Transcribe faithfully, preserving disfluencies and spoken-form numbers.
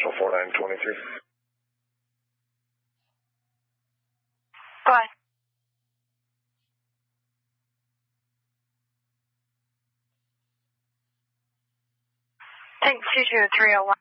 Optional four nine twenty-three. Go ahead. Tank two two three oh one.